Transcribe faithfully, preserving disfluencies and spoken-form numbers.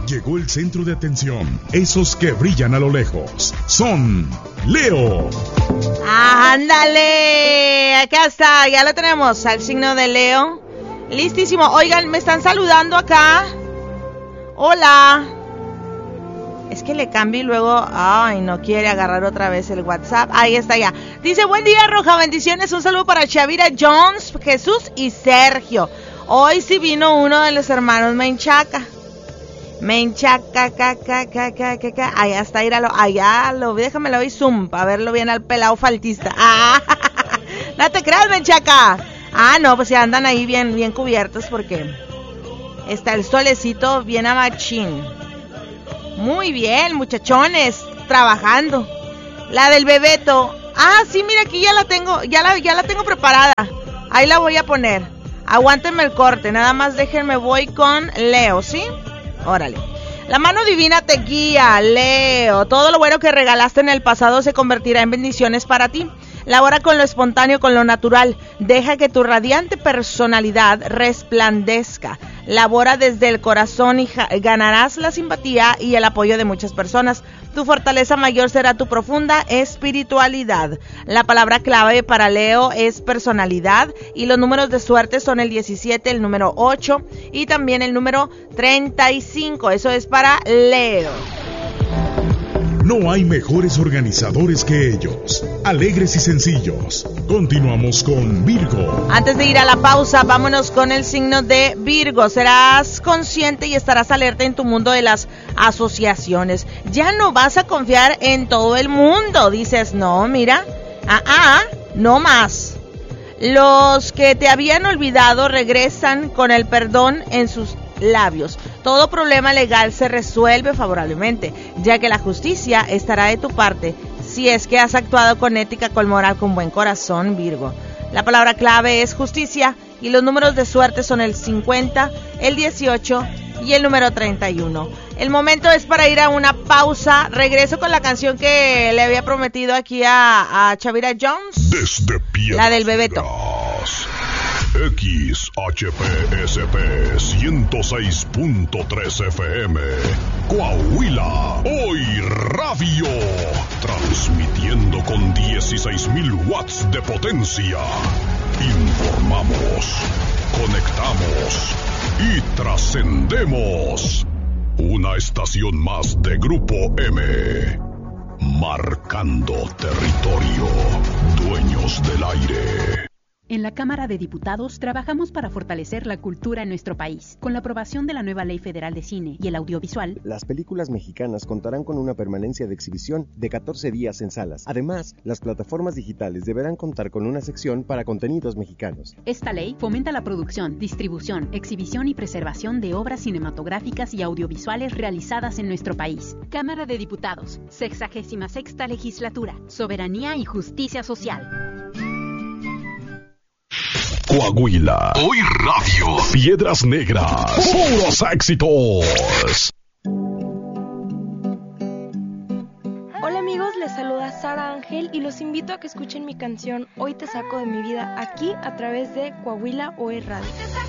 Llegó el centro de atención. Esos que brillan a lo lejos. Son Leo. ¡Ándale! Acá está, ya lo tenemos, al signo de Leo. Listísimo. Oigan, me están saludando acá. Hola. Es que le cambio y luego, ay, no quiere agarrar otra vez el WhatsApp. Ahí está ya. Dice, buen día, Roja, bendiciones. Un saludo para Chavira Jones, Jesús y Sergio. Hoy sí vino uno de los hermanos Menchaca. Menchaca, ca, ca, ca, ca, ca, ca. Allá está, íralo, allá lo, déjamelo y zoom, para verlo bien al pelado faltista. Ah, no te creas, Menchaca. Ah, no, pues ya andan ahí bien, bien cubiertos porque está el solecito bien a machín. Muy bien, muchachones, trabajando. La del Bebeto. Ah, sí, mira, aquí ya la tengo, ya la, ya la tengo preparada. Ahí la voy a poner. Aguántenme el corte, nada más déjenme, voy con Leo, ¿sí? Órale. La mano divina te guía, Leo. Todo lo bueno que regalaste en el pasado se convertirá en bendiciones para ti. Labora con lo espontáneo, con lo natural. Deja que tu radiante personalidad resplandezca. Labora desde el corazón y ja- ganarás la simpatía y el apoyo de muchas personas. Tu fortaleza mayor será tu profunda espiritualidad. La palabra clave para Leo es personalidad y los números de suerte son el diecisiete, el número ocho y también el número treinta y cinco. Eso es para Leo. No hay mejores organizadores que ellos. Alegres y sencillos. Continuamos con Virgo. Antes de ir a la pausa, vámonos con el signo de Virgo. Serás consciente y estarás alerta en tu mundo de las asociaciones. Ya no vas a confiar en todo el mundo. Dices, no, mira, ah, ah, no más. Los que te habían olvidado regresan con el perdón en sus labios. Todo problema legal se resuelve favorablemente, ya que la justicia estará de tu parte si es que has actuado con ética, con moral, con buen corazón, Virgo. La palabra clave es justicia y los números de suerte son el cincuenta, el dieciocho y el número treinta y uno. El momento es para ir a una pausa. Regreso con la canción que le había prometido aquí a, a Chavira Jones. Desde Piedras La del Bebeto. X H P S P ciento seis punto tres F M Coahuila, hoy radio, transmitiendo con dieciséis mil watts de potencia. Informamos, conectamos y trascendemos. Una estación más de Grupo M, marcando territorio, dueños del aire. En la Cámara de Diputados trabajamos para fortalecer la cultura en nuestro país. Con la aprobación de la nueva Ley Federal de Cine y el Audiovisual, las películas mexicanas contarán con una permanencia de exhibición de catorce días en salas. Además, las plataformas digitales deberán contar con una sección para contenidos mexicanos. Esta ley fomenta la producción, distribución, exhibición y preservación de obras cinematográficas y audiovisuales realizadas en nuestro país. Cámara de Diputados, sexagésima sexta Legislatura, Soberanía y Justicia Social. Coahuila, hoy radio, Piedras Negras, puros éxitos. Hola amigos, les saluda Sara Ángel y los invito a que escuchen mi canción Hoy te saco de mi vida aquí a través de Coahuila Hoy Radio.